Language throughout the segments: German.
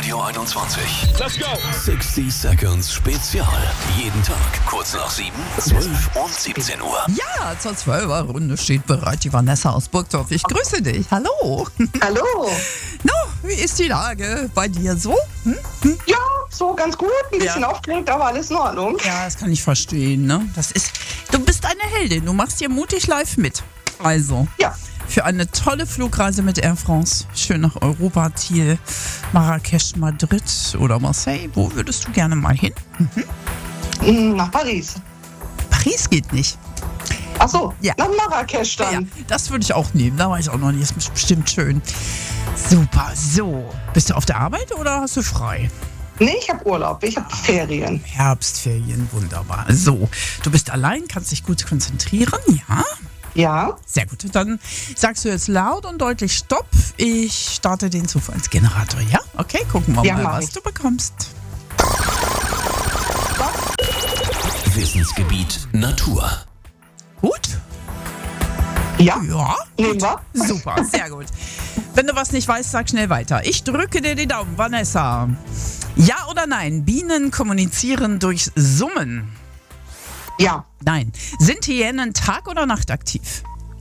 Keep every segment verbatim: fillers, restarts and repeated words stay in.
Radio einundzwanzig. Let's go! sixty Seconds Spezial. Jeden Tag kurz nach sieben, zwölf und siebzehn Uhr. Ja, zur zwölfer-Runde steht bereit die Vanessa aus Burgdorf. Ich grüße dich. Hallo. Hallo. No, wie ist die Lage bei dir so? Hm? Hm? Ja, so ganz gut. Ein bisschen Ja. aufgeregt, aber alles in Ordnung. Ja, das kann ich verstehen, ne? Das ist, du bist eine Heldin. Du machst hier mutig live mit. Also, Ja. für eine tolle Flugreise mit Air France. Schön nach Europa, Ziel Marrakesch, Madrid oder Marseille. Wo würdest du gerne mal hin? Mm, Nach Paris. Paris geht nicht. Ach so, Ja. nach Marrakesch Ja, dann. das würde ich auch nehmen. Da war ich auch noch nie. Das ist bestimmt schön. Super. So, bist du auf der Arbeit oder hast du frei? Nee, ich habe Urlaub. Ich habe Ferien. Herbstferien, wunderbar. So, du bist allein, kannst dich gut konzentrieren, ja? Ja. Sehr gut. Dann sagst du jetzt laut und deutlich Stopp. Ich starte den Zufallsgenerator, ja? Okay, gucken wir Ja, mal, mach was ich. du bekommst. Wissensgebiet Natur. Gut? Ja. Ja. Nehmen wir. Super, sehr gut. Wenn du was nicht weißt, sag schnell weiter. Ich drücke dir die Daumen, Vanessa. Ja oder nein? Bienen kommunizieren durch Summen. Ja. Nein. Sind Hyänen tag- oder nachtaktiv?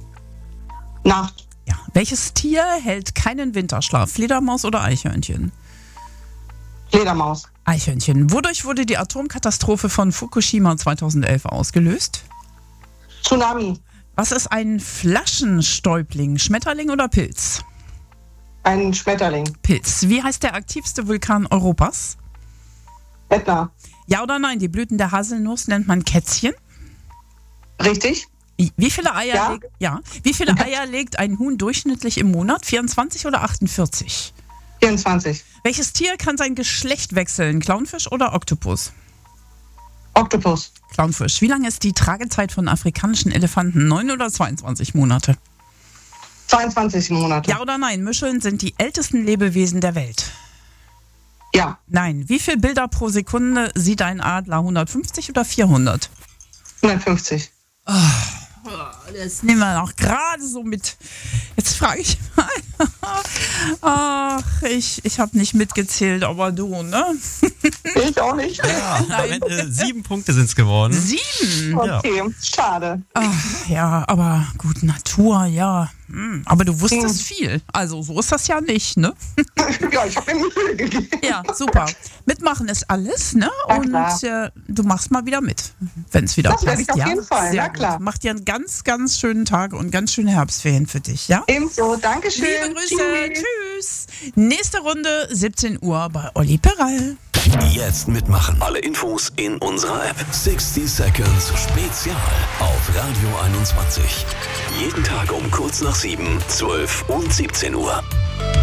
Nacht. Ja. Welches Tier hält keinen Winterschlaf? Fledermaus oder Eichhörnchen? Fledermaus. Eichhörnchen. Wodurch wurde die Atomkatastrophe von Fukushima zweitausendelf ausgelöst? Tsunami. Was ist ein Flaschenstäubling? Schmetterling oder Pilz? Ein Schmetterling. Pilz. Wie heißt der aktivste Vulkan Europas? Ätna. Ja oder nein? Die Blüten der Haselnuss nennt man Kätzchen. Richtig? Wie viele Eier, Ja. legt, ja. Wie viele Eier legt ein Huhn durchschnittlich im Monat? vierundzwanzig oder achtundvierzig? vierundzwanzig. Welches Tier kann sein Geschlecht wechseln? Clownfisch oder Oktopus? Oktopus. Clownfisch. Wie lange ist die Tragezeit von afrikanischen Elefanten? neun oder zweiundzwanzig Monate? zweiundzwanzig Monate. Ja oder nein? Muscheln sind die ältesten Lebewesen der Welt. Ja. Nein. Wie viele Bilder pro Sekunde sieht ein Adler? hundertfünfzig oder vierhundert? hundertfünfzig. Das nehmen wir noch gerade so mit. Jetzt frage ich mal. Ach, ich, ich habe nicht mitgezählt, aber du, ne? Ich auch nicht. Ja, am Ende sieben Punkte sind es geworden. Sieben. Okay, schade. Ach, ja, aber gut, Natur, ja. Hm, aber du wusstest Hm. viel. Also so ist das ja nicht, ne? Ja, ich habe mir Mühe gegeben. Ja, super. Mitmachen ist alles, ne? Ja, Und klar. äh, du machst mal wieder mit, wenn es wieder Das passt. werde ich auf ja? jeden Fall, Sehr na gut. klar. Mach dir einen ganz, ganz schönen Tag und ganz schöne Herbstferien für dich, ja? Ebenso, Dankeschön. Liebe Grüße, tschüss. Nächste Runde, siebzehn Uhr bei Olli Peral. Jetzt mitmachen. Alle Infos in unserer App. sixty Seconds Spezial auf Radio einundzwanzig. Jeden Tag um kurz nach sieben, zwölf und siebzehn Uhr.